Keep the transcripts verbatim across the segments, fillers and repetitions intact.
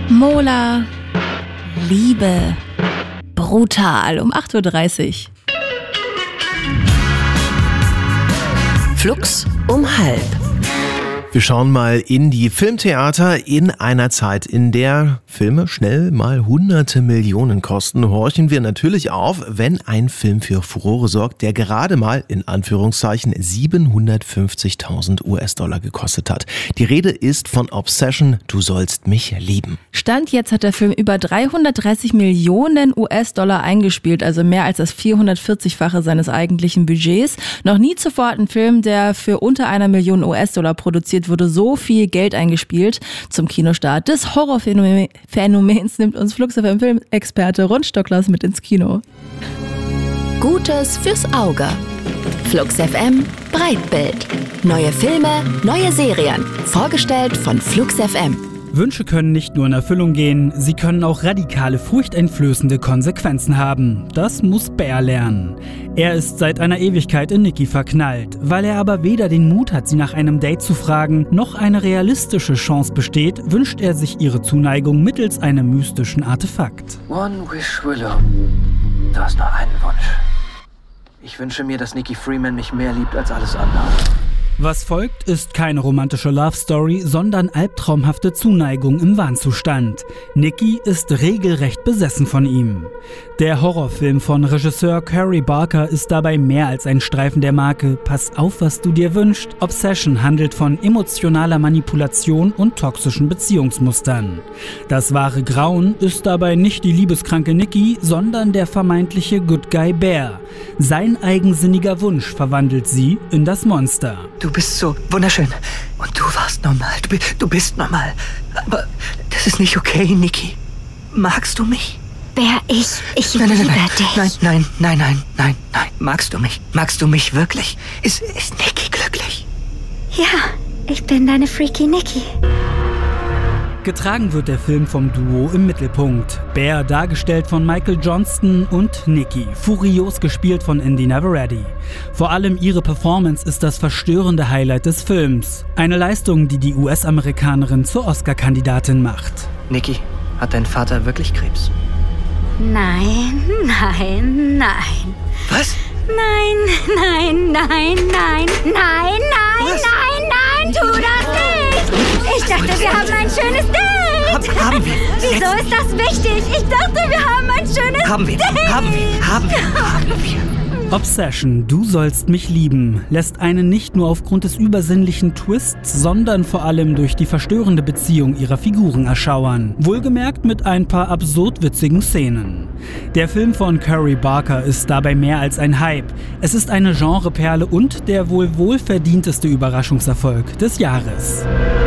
Mola, Liebe, brutal um acht Uhr dreißig. Flux um halb. Wir schauen mal in die Filmtheater in einer Zeit, in der Filme schnell mal hunderte Millionen kosten. Horchen wir natürlich auf, wenn ein Film für Furore sorgt, der gerade mal in Anführungszeichen siebenhundertfünfzigtausend US-Dollar gekostet hat. Die Rede ist von Obsession, du sollst mich lieben. Stand jetzt hat der Film über dreihundertdreißig Millionen US-Dollar eingespielt, also mehr als das vierhundertvierzigfache seines eigentlichen Budgets. Noch nie zuvor hat ein Film, der für unter einer Million US-Dollar produziert wurde, so viel Geld eingespielt. Zum Kinostart des Horrorphänomens nimmt uns Flux F M Filmexperte Ron Stocklers mit ins Kino. Gutes fürs Auge. Flux F M Breitbild. Neue Filme, neue Serien. Vorgestellt von Flux F M. Wünsche können nicht nur in Erfüllung gehen, sie können auch radikale, furchteinflößende Konsequenzen haben. Das muss Bear lernen. Er ist seit einer Ewigkeit in Nikki verknallt. Weil er aber weder den Mut hat, sie nach einem Date zu fragen, noch eine realistische Chance besteht, wünscht er sich ihre Zuneigung mittels einem mystischen Artefakt. One wish, Willow. Du hast nur einen Wunsch. Ich wünsche mir, dass Nikki Freeman mich mehr liebt als alles andere. Was folgt, ist keine romantische Love-Story, sondern albtraumhafte Zuneigung im Wahnzustand. Nikki ist regelrecht besessen von ihm. Der Horrorfilm von Regisseur Curry Barker ist dabei mehr als ein Streifen der Marke Pass auf, was du dir wünschst. Obsession handelt von emotionaler Manipulation und toxischen Beziehungsmustern. Das wahre Grauen ist dabei nicht die liebeskranke Nikki, sondern der vermeintliche Good Guy Bear. Sein eigensinniger Wunsch verwandelt sie in das Monster. Du bist so wunderschön. Und du warst normal. Du, bi- du bist normal. Aber das ist nicht okay, Nikki. Magst du mich? Bär, ich, ich Nein, nein, liebe nein, dich. nein, nein, nein, nein, nein, nein. Magst du mich? Magst du mich wirklich? Ist, ist Nikki glücklich? Ja, ich bin deine Freaky Nikki. Getragen wird der Film vom Duo im Mittelpunkt. Bear, dargestellt von Michael Johnston, und Nikki, furios gespielt von Indy Navarrete. Vor allem ihre Performance ist das verstörende Highlight des Films. Eine Leistung, die die U S-Amerikanerin zur Oscar-Kandidatin macht. Nikki, hat dein Vater wirklich Krebs? Nein, nein, nein. Was? Nein, nein, nein, nein, nein, nein, Was? nein, nein, tu das nicht. Ich dachte, wir haben ein schönes Date. Hab, haben wir? Wieso ist das wichtig? Ich dachte, wir haben ein schönes Haben wir? Date. Haben wir? Haben wir? Haben wir? Obsession, du sollst mich lieben, lässt einen nicht nur aufgrund des übersinnlichen Twists, sondern vor allem durch die verstörende Beziehung ihrer Figuren erschauern. Wohlgemerkt mit ein paar absurd witzigen Szenen. Der Film von Curry Barker ist dabei mehr als ein Hype. Es ist eine Genreperle und der wohl wohlverdienteste Überraschungserfolg des Jahres.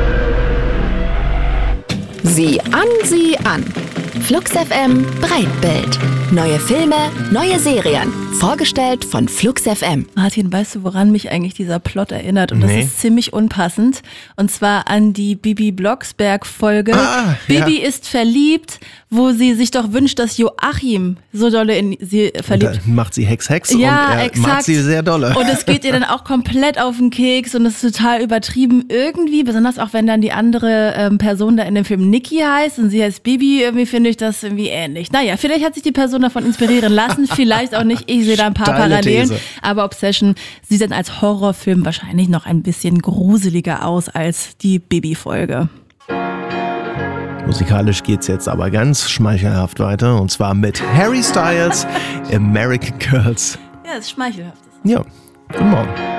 Sieh an, sieh an. Flux F M Breitbild. Neue Filme, neue Serien. Vorgestellt von Flux F M. Martin, weißt du, woran mich eigentlich dieser Plot erinnert? Und Nee. das ist ziemlich unpassend. Und zwar an die Bibi Blocksberg-Folge. Ah, Bibi ja. ist verliebt, wo sie sich doch wünscht, dass Joachim so dolle in sie verliebt. Dann macht sie Hex Hex Ja, und er exakt. mag sie sehr dolle. Und es geht ihr dann auch komplett auf den Keks und es ist total übertrieben irgendwie, besonders auch wenn dann die andere ähm, Person da in dem Film Nikki heißt und sie heißt Bibi, irgendwie finde ich das irgendwie ähnlich. Naja, vielleicht hat sich die Person davon inspirieren lassen, vielleicht auch nicht. Ich sehe da ein paar Steile Parallelen. These. Aber Obsession sieht dann als Horrorfilm wahrscheinlich noch ein bisschen gruseliger aus als die Bibi-Folge. Musikalisch geht's jetzt aber ganz schmeichelhaft weiter, und zwar mit Harry Styles, American Girls. Ja, das ist schmeichelhaft. Ja, guten Morgen.